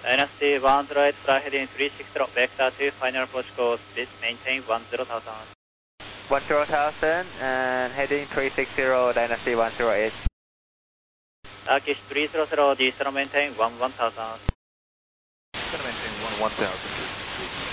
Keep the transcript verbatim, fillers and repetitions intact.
Dynasty one zero eight, fly heading three six zero, vector two, final approach course, please maintain one zero thousand. one zero thousand and heading three six zero, Dynasty one zero eight. Turkish three zero zero, descend maintain one one thousand. Descend maintain one one thousand.